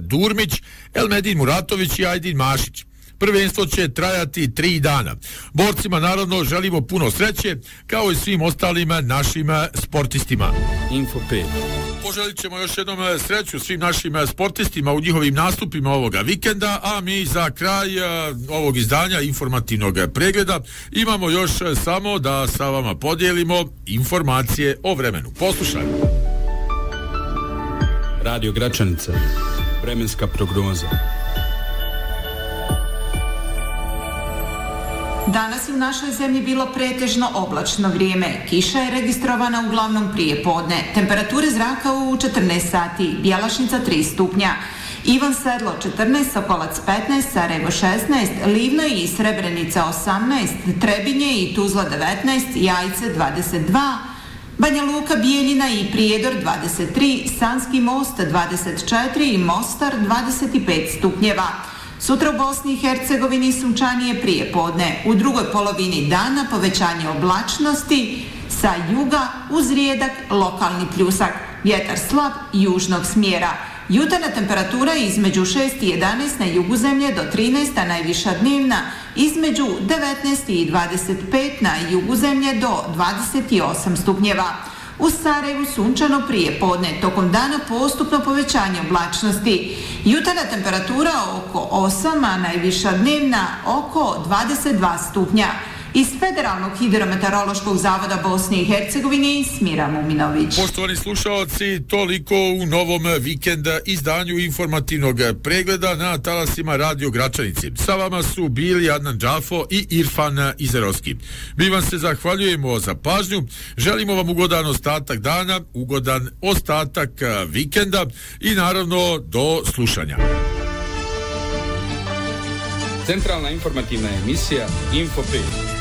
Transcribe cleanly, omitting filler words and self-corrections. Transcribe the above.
Durmić, Elmedin Muratović i Ajdin Mašić. Prvenstvo će trajati 3 dana. Borcima naravno želimo puno sreće, kao i svim ostalim našim sportistima. Info 5. Poželit ćemo još jednom sreću svim našim sportistima u njihovim nastupima ovoga vikenda, a mi za kraj ovog izdanja informativnog pregleda imamo još samo da sa vama podijelimo informacije o vremenu. Poslušajmo. Radio Gračanica. Vremenska prognoza. Danas je u našoj zemlji bilo pretežno oblačno vrijeme. Kiša je registrovana uglavnom prije podne. Temperature zraka u 14 sati. Bjelašnica 3 stupnja. Ivan Sedlo 14, Sokolac 15, Sarajevo 16, Livno i Srebrenica 18, Trebinje i Tuzla 19, Jajce 22, Banja Luka, Bijeljina i Prijedor 23, Sanski Most 24 i Mostar 25 stupnjeva. Sutra u Bosni i Hercegovini sunčanije prije podne. U drugoj polovini dana povećanje oblačnosti sa juga uz rijedak lokalni pljusak. Vjetar slab južnog smjera. Jutarnja temperatura između 6 i 11 na jugu zemlje do 13, a najviša dnevna između 19 i 25 na jugu zemlje do 28 stupnjeva. U Sarajevu sunčano prije podne, tokom dana postupno povećanje oblačnosti. Jutarnja temperatura oko 8, a najviša dnevna oko 22 stupnja. Iz Federalnog hidrometeorološkog zavoda Bosne i Hercegovine Smira Muminović. Poštovani slušalci, toliko u novom vikend izdanju informativnog pregleda na talasima Radio Gračanici. Sa vama su bili Adnan Džafo i Irfan Izerovski. Mi vam se zahvaljujemo za pažnju, želimo vam ugodan ostatak dana, ugodan ostatak vikenda i naravno do slušanja. Centralna informativna emisija Info 5.